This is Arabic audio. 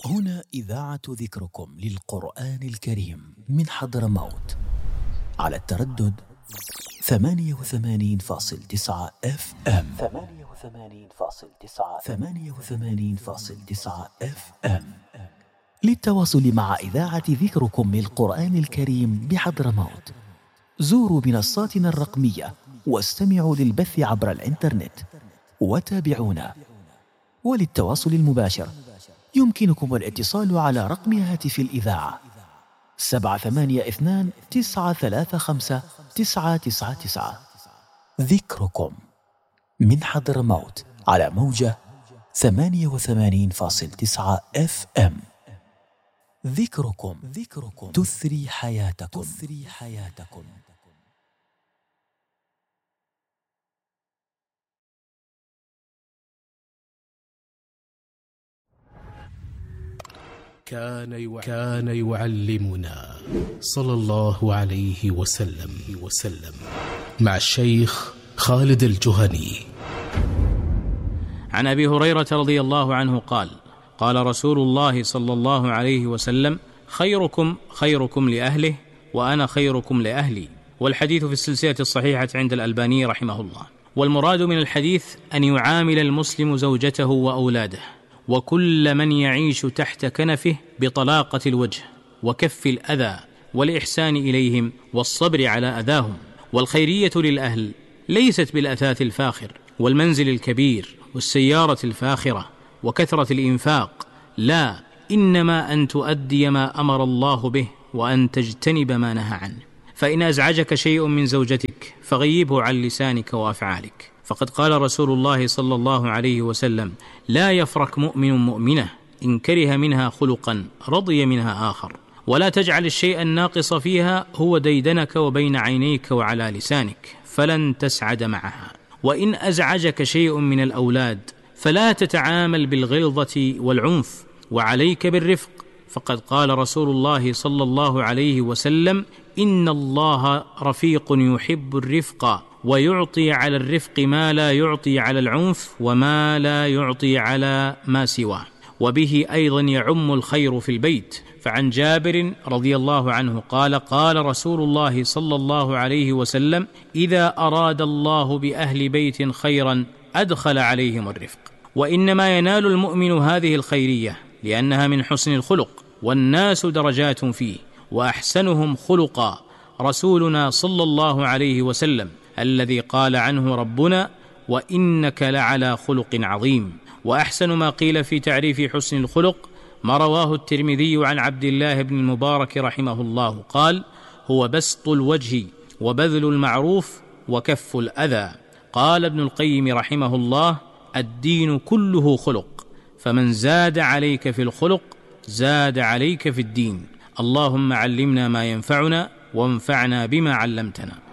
هنا إذاعة ذكركم للقرآن الكريم من حضرموت على التردد 88.9 FM. 88.9 FM. للتواصل مع إذاعة ذكركم للقرآن الكريم بحضرموت زوروا منصاتنا الرقمية واستمعوا للبث عبر الإنترنت وتابعونا. وللتواصل المباشر يمكنكم الاتصال على رقم هاتف الإذاعة 782-935-999. ذكركم من حضرموت على موجة 88.9 FM. ذكركم تثري حياتكم. كان يعلمنا صلى الله عليه وسلم مع الشيخ خالد الجهني. عن أبي هريرة رضي الله عنه قال: قال رسول الله صلى الله عليه وسلم: خيركم لأهله وأنا خيركم لأهلي. والحديث في السلسلة الصحيحة عند الألباني رحمه الله. والمراد من الحديث أن يعامل المسلم زوجته وأولاده وكل من يعيش تحت كنفه بطلاقة الوجه وكف الأذى والإحسان إليهم والصبر على أذاهم. والخيرية للأهل ليست بالأثاث الفاخر والمنزل الكبير والسيارة الفاخرة وكثرة الإنفاق، لا، إنما أن تؤدي ما أمر الله به وأن تجتنب ما نهى عنه. فإن أزعجك شيء من زوجتك فغيبه عن لسانك وأفعالك، فقد قال رسول الله صلى الله عليه وسلم: لا يفرق مؤمن مؤمنة إن كره منها خلقا رضي منها آخر. ولا تجعل الشيء الناقص فيها هو ديدنك وبين عينيك وعلى لسانك، فلن تسعد معها. وإن أزعجك شيء من الأولاد فلا تتعامل بالغلظة والعنف، وعليك بالرفق، فقد قال رسول الله صلى الله عليه وسلم: إن الله رفيق يحب الرفق، ويعطي على الرفق ما لا يعطي على العنف وما لا يعطي على ما سواه. وبه أيضا يعم الخير في البيت. فعن جابر رضي الله عنه قال: قال رسول الله صلى الله عليه وسلم: إذا أراد الله بأهل بيت خيرا أدخل عليهم الرفق. وإنما ينال المؤمن هذه الخيرية لأنها من حسن الخلق، والناس درجات فيه، وأحسنهم خلقا رسولنا صلى الله عليه وسلم الذي قال عنه ربنا: وإنك لعلى خلق عظيم. وأحسن ما قيل في تعريف حسن الخلق ما رواه الترمذي عن عبد الله بن المبارك رحمه الله قال: هو بسط الوجه وبذل المعروف وكف الأذى. قال ابن القيم رحمه الله: الدين كله خلق، فمن زاد عليك في الخلق زاد عليك في الدين. اللهم علمنا ما ينفعنا وانفعنا بما علمتنا.